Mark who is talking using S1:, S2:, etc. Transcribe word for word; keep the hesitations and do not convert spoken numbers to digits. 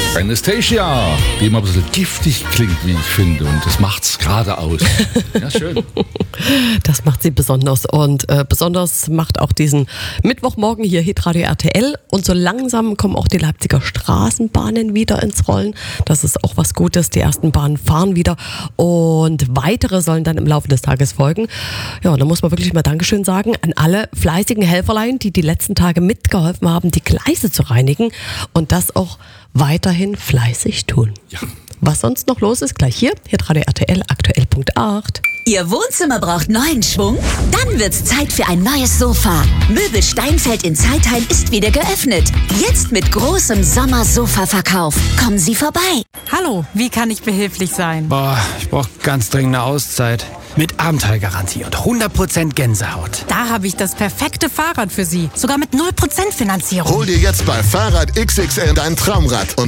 S1: Anastasia, die immer ein bisschen giftig klingt, wie ich finde. Und das macht's gerade aus. Ja, schön.
S2: Das macht sie besonders. Und äh, besonders macht auch diesen Mittwochmorgen hier Hitradio R T L. Und so langsam kommen auch die Leipziger Straßenbahnen wieder ins Rollen. Das ist auch was Gutes. Die ersten Bahnen fahren wieder. Und weitere sollen dann im Laufe des Tages folgen. Ja, da muss man wirklich mal Dankeschön sagen an alle fleißigen Helferlein, die die letzten Tage mitgeholfen haben, die Gleise zu reinigen. Und das auch weiterhin fleißig tun.
S1: Ja.
S2: Was sonst noch los ist, gleich hier, Hitradio R T L, aktuell Punkt acht.
S3: Ihr Wohnzimmer braucht neuen Schwung? Dann wird's Zeit für ein neues Sofa. Möbel Steinfeld in Zeitheim ist wieder geöffnet. Jetzt mit großem Sommersofa-Verkauf. Kommen Sie vorbei.
S4: Hallo, wie kann ich behilflich sein?
S5: Boah, ich brauche ganz dringend eine Auszeit. Mit Abenteuergarantie und hundert Prozent Gänsehaut.
S4: Da habe ich das perfekte Fahrrad für Sie. Sogar mit null Prozent Finanzierung.
S6: Hol dir jetzt bei Fahrrad X X L dein Traumrad und